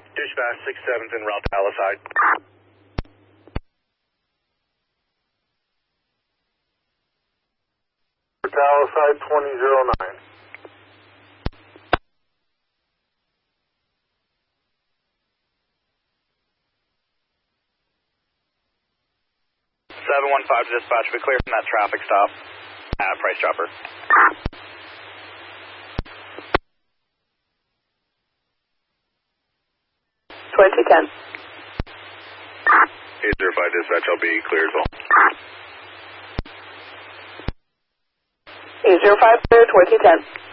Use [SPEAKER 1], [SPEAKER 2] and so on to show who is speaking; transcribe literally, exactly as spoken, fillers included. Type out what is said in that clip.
[SPEAKER 1] Dispatch six seven's en route to Palisade.
[SPEAKER 2] Palisade twenty oh nine.
[SPEAKER 3] seven one five to dispatch, be clear from that traffic stop at Price Chopper.
[SPEAKER 4] twenty ten.
[SPEAKER 1] eight zero five dispatch, I'll be clear as well.
[SPEAKER 4] eight zero five, twenty ten.